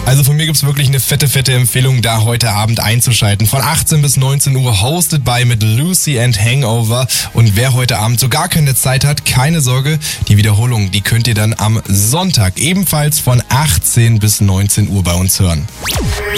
Also von mir gibt's wirklich eine fette Empfehlung, da heute Abend einzuschalten. Von 18 bis 19 Uhr hosted by mit Lucy and Hangover. Und wer heute Abend so gar keine Zeit hat, keine Sorge, die Wiederholung, die könnt ihr dann am Sonntag ebenfalls von 18 bis 19 Uhr bei uns hören.